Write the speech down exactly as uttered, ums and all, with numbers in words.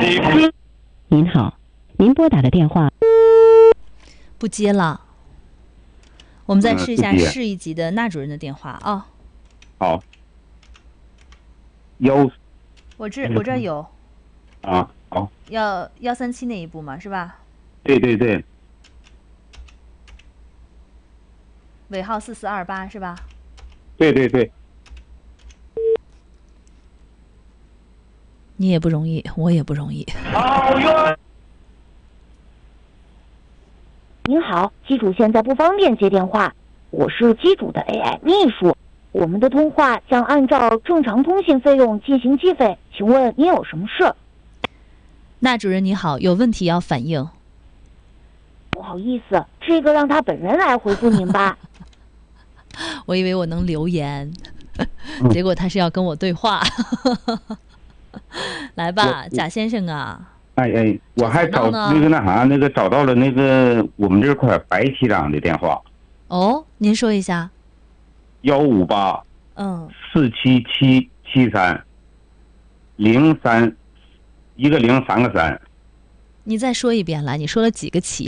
您好，您拨打的电话不接了。我们再试一下嗯市一级的那主任的电话啊。 好，幺我这我这儿有啊，好， 幺幺三七那一部嘛，是吧？ 对对对尾号四四二八是吧？ 对对对， 你也不容易，我也不容易。 您好，机主现在不方便接电话，我是机主的 A I 秘书，我们的通话将按照正常通信费用进行计费，请问您有什么事？ 那主任你好，有问题要反映。 不好意思，这个让他本人来回复您吧。 我以为我能留言，结果他是要跟我对话。来吧，贾先生啊。 哎哎，我还找呢那个那啥，那个找到了那个我们这块白期长的电话， 哦，您说一下。 幺五八嗯， 四七七七三零三，一个零三个三。 你再说一遍来，你说了几个企业？